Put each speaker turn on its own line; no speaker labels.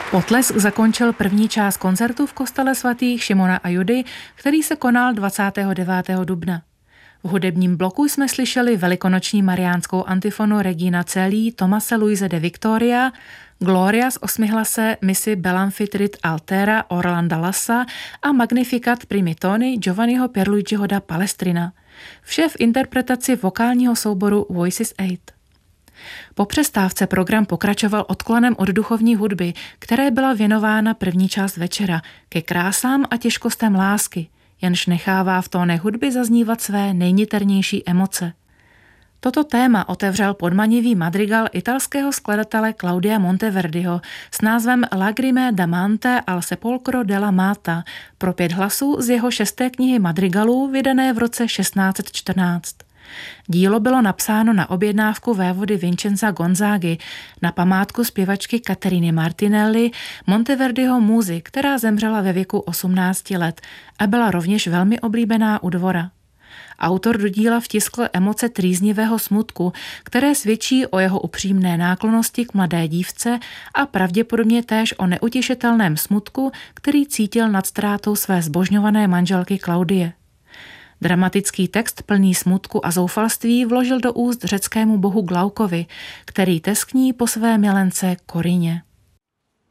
Potlesk zakončil první část koncertu v kostele svatých Šimona a Judy, který se konal 29. dubna. V hudebním bloku jsme slyšeli velikonoční mariánskou antifonu Regina Coeli Tomase Luise de Victoria, Gloria z osmihlase Missy Belamfitrit Altera Orlanda Lassa a Magnificat primi toni Giovanniho Pierluigiho da Palestrina. Vše v interpretaci vokálního souboru Voices 8. Po přestávce program pokračoval odklonem od duchovní hudby, které byla věnována první část večera, ke krásám a těžkostem lásky, jenž nechává v tónech hudby zaznívat své nejniternější emoce. Toto téma otevřel podmanivý madrigal italského skladatele Claudia Monteverdiho s názvem Lagrime d'amante al sepolcro della Mata pro 5 hlasů z jeho 6. knihy madrigalů vydané v roce 1614. Dílo bylo napsáno na objednávku vévody Vincenza Gonzagy na památku zpěvačky Cateriny Martinelli, Monteverdiho můzy, která zemřela ve věku 18 let a byla rovněž velmi oblíbená u dvora. Autor do díla vtiskl emoce trýznivého smutku, které svědčí o jeho upřímné náklonnosti k mladé dívce a pravděpodobně též o neutěšitelném smutku, který cítil nad ztrátou své zbožňované manželky Klaudie. Dramatický text plný smutku a zoufalství vložil do úst řeckému bohu Glaukovi, který teskní po své milence Korině.